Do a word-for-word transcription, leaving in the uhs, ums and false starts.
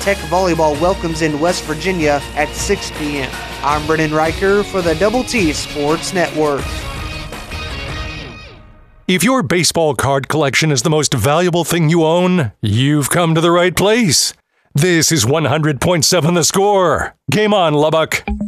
Tech Volleyball welcomes in West Virginia at six p m I'm Brennan Riker for the Double T Sports Network. If your baseball card collection is the most valuable thing you own, you've come to the right place. This is one hundred point seven The Score. Game on, Lubbock.